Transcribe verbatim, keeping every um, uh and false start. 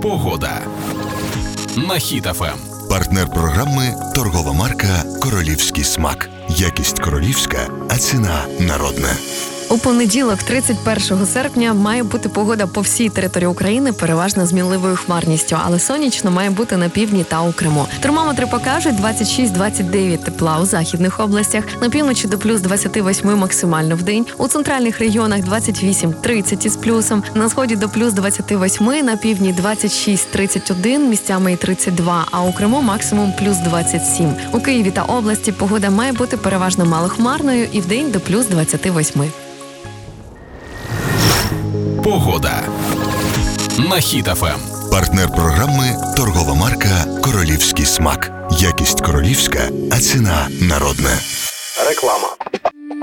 Погода на Хіт еф ем. Партнер програми – торгова марка «Королівський смак». Якість королівська, а ціна народна. У понеділок, тридцять першого серпня, має бути погода по всій території України, переважно з мінливою хмарністю, але сонячно має бути на півдні та у Криму. Термометри покажуть двадцять шість - двадцять дев'ять тепла у західних областях, на півночі до плюс двадцять вісім максимально в день, у центральних регіонах двадцять вісім - тридцять із плюсом, на сході до плюс двадцять вісім, на півдні двадцять шість - тридцять один, місцями і тридцять два, а у Криму максимум плюс двадцять сім. У Києві та області погода має бути переважно малохмарною і в день до плюс двадцять вісім. Погода на Хіт еф ем. Партнер програми – торгова марка «Королівський смак». Якість королівська, а ціна народна. Реклама.